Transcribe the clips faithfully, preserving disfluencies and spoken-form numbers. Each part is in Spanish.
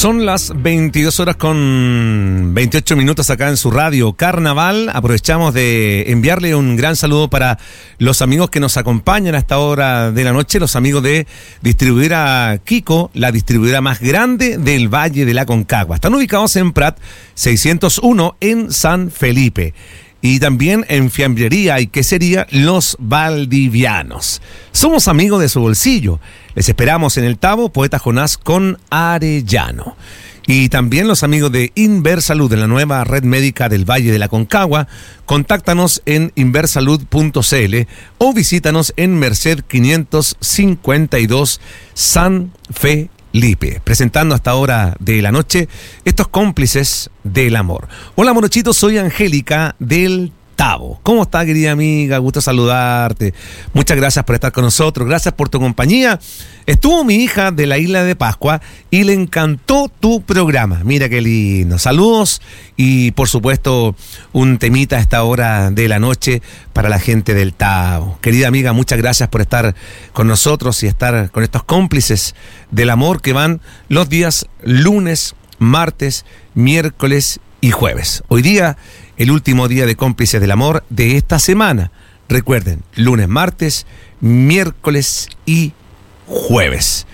Son las veintidós horas con veintiocho minutos acá en su radio Carnaval. Aprovechamos de enviarle un gran saludo para los amigos que nos acompañan a esta hora de la noche, los amigos de Distribuidora Kiko, la distribuidora más grande del Valle de la Aconcagua. Están ubicados en Prat seiscientos uno en San Felipe. Y también en Fiambrería y Quesería Los Valdivianos. Somos amigos de su bolsillo. Les esperamos en el Tabo, Poeta Jonás con Arellano. Y también los amigos de Inversalud, en la nueva red médica del Valle de la Aconcagua. Contáctanos en inversalud punto c l o visítanos en Merced quinientos cincuenta y dos San Felipe. Lipe, presentando hasta ahora de la noche estos cómplices del amor. Hola morochitos, soy Angélica del Tabo. ¿Cómo está, querida amiga? Gusto saludarte. Muchas gracias por estar con nosotros, gracias por tu compañía. Estuvo mi hija de la Isla de Pascua y le encantó tu programa. Mira qué lindo. Saludos y por supuesto un temita a esta hora de la noche para la gente del Tabo. Querida amiga, muchas gracias por estar con nosotros y estar con estos cómplices del amor que van los días lunes, martes, miércoles y jueves. Hoy día, el último día de cómplices del amor de esta semana. Recuerden, lunes, martes, miércoles y jueves.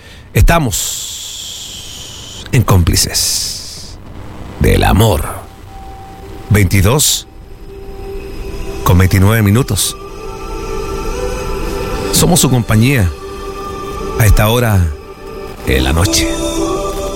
Estamos en cómplices del amor. veintidós con veintinueve minutos. Somos su compañía a esta hora de la noche.